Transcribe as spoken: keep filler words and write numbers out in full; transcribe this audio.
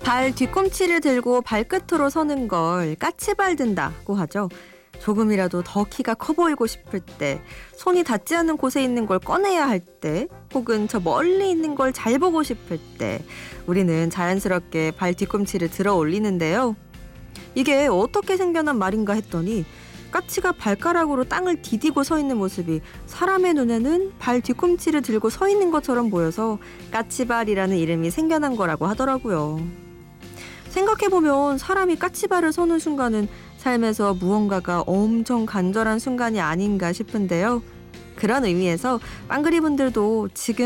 발 뒤꿈치를 들고 발끝으로 서는 걸 까치발 든다고 하죠. 조금이라도 더 키가 커 보이고 싶을 때, 손이 닿지 않는 곳에 있는 걸 꺼내야 할 때, 혹은 저 멀리 있는 걸 잘 보고 싶을 때 우리는 자연스럽게 발 뒤꿈치를 들어 올리는데요. 이게 어떻게 생겨난 말인가 했더니 까치가 발가락으로 땅을 디디고 서 있는 모습이 사람의 눈에는 발 뒤꿈치를 들고 서 있는 것처럼 보여서 까치발이라는 이름이 생겨난 거라고 하더라고요. 생각해보면 사람이 까치발을 서는 순간은 삶에서 무언가가 엄청 간절한 순간이 아닌가 싶은데요. 그런 의미에서 빵그리 분들도 지금